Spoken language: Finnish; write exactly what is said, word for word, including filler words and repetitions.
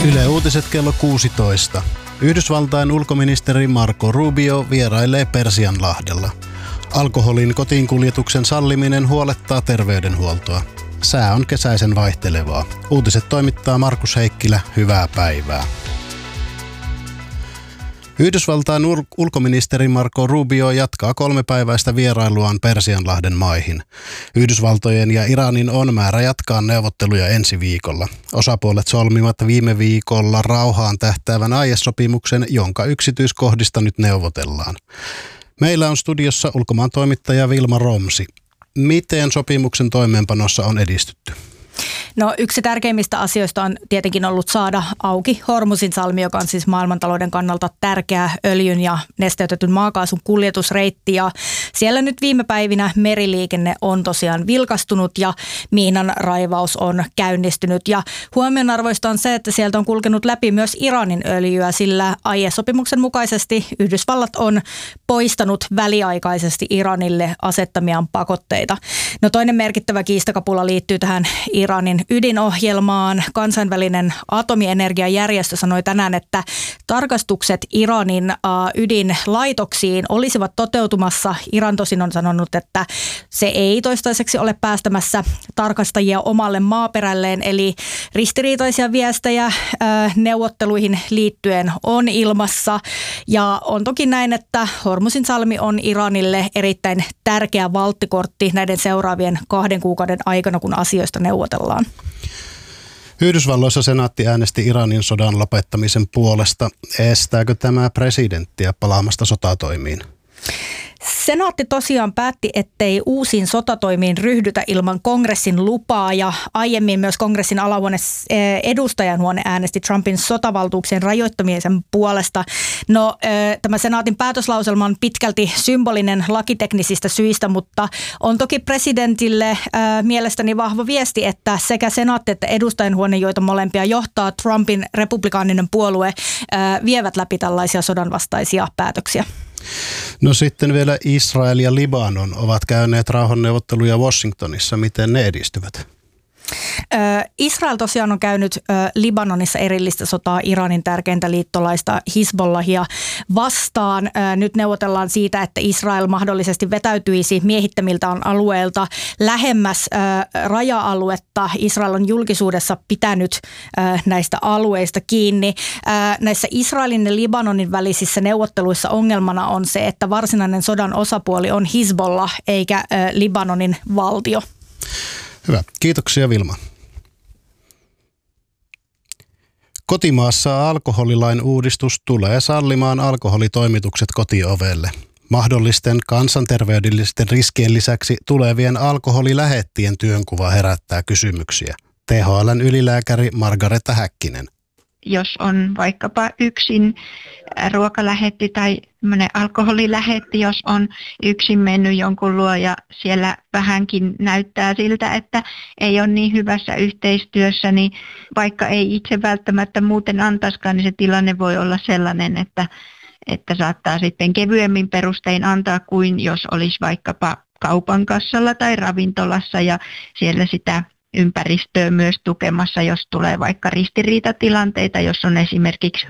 Yle Uutiset kello kuusitoista. Yhdysvaltain ulkoministeri Marco Rubio vierailee Persianlahdella. Alkoholin kotiinkuljetuksen salliminen huolettaa terveydenhuoltoa. Sää on kesäisen vaihtelevaa. Uutiset toimittaa Markus Heikkilä. Hyvää päivää. Yhdysvaltain ul- ulkoministeri Marco Rubio jatkaa kolmepäiväistä vierailuaan Persianlahden maihin. Yhdysvaltojen ja Iranin on määrä jatkaa neuvotteluja ensi viikolla. Osapuolet solmivat viime viikolla rauhaan tähtäävän aiesopimuksen, jonka yksityiskohdista nyt neuvotellaan. Meillä on studiossa ulkomaan toimittaja Vilma Romsi. Miten sopimuksen toimeenpanossa on edistytty? No yksi tärkeimmistä asioista on tietenkin ollut saada auki Hormuzin salmi, joka on siis maailmantalouden kannalta tärkeä öljyn ja nesteytetyn maakaasun kuljetusreitti. Ja siellä nyt viime päivinä meriliikenne on tosiaan vilkastunut ja miinan raivaus on käynnistynyt. Ja huomionarvoista on se, että sieltä on kulkenut läpi myös Iranin öljyä, sillä aiesopimuksen mukaisesti Yhdysvallat on poistanut väliaikaisesti Iranille asettamiaan pakotteita. No toinen merkittävä kiistakapula liittyy tähän Iranin ydinohjelmaan. Kansainvälinen atomienergiajärjestö sanoi tänään, että tarkastukset Iranin äh, ydinlaitoksiin olisivat toteutumassa. Iran tosin on sanonut, että se ei toistaiseksi ole päästämässä tarkastajia omalle maaperälleen, eli ristiriitaisia viestejä äh, neuvotteluihin liittyen on ilmassa. Ja on toki näin, että Hormuzin salmi on Iranille erittäin tärkeä valttikortti näiden seuraavien kahden kuukauden aikana, kun asioista neuvotellaan. Yhdysvalloissa senaatti äänesti Iranin sodan lopettamisen puolesta. Estääkö tämä presidenttiä palaamasta sotatoimiin? Senaatti tosiaan päätti, ettei uusiin sotatoimiin ryhdytä ilman kongressin lupaa ja aiemmin myös kongressin alahuone edustajanhuone äänesti Trumpin sotavaltuuksien rajoittamisen puolesta. No tämä senaatin päätöslauselma on pitkälti symbolinen lakiteknisistä syistä, mutta on toki presidentille mielestäni vahva viesti, että sekä senaatti että edustajanhuone, joita molempia johtaa Trumpin republikaaninen puolue, vievät läpi tällaisia sodanvastaisia päätöksiä. No sitten vielä Israel ja Libanon ovat käyneet rauhanneuvotteluja Washingtonissa. Miten ne edistyvät? Israel tosiaan on käynyt Libanonissa erillistä sotaa Iranin tärkeintä liittolaista Hizbollahia vastaan. Nyt neuvotellaan siitä, että Israel mahdollisesti vetäytyisi miehittämiltään alueilta lähemmäs raja-aluetta. Israel on julkisuudessa pitänyt näistä alueista kiinni. Näissä Israelin ja Libanonin välisissä neuvotteluissa ongelmana on se, että varsinainen sodan osapuoli on Hizbollah eikä Libanonin valtio. Hyvä. Kiitoksia Vilma. Kotimaassa alkoholilain uudistus tulee sallimaan alkoholitoimitukset kotiovelle. Mahdollisten kansanterveydellisten riskien lisäksi tulevien alkoholilähettien työnkuva herättää kysymyksiä. T H L:n ylilääkäri Margareta Häkkinen. Jos on vaikkapa yksin ruokalähetti tai alkoholilähetti, jos on yksin mennyt jonkun luo ja siellä vähänkin näyttää siltä, että ei ole niin hyvässä yhteistyössä, niin vaikka ei itse välttämättä muuten antaiskaan, niin se tilanne voi olla sellainen, että, että saattaa sitten kevyemmin perustein antaa kuin jos olisi vaikkapa kaupan kassalla tai ravintolassa ja siellä sitä ympäristöä myös tukemassa, jos tulee vaikka ristiriitatilanteita, jos on esimerkiksi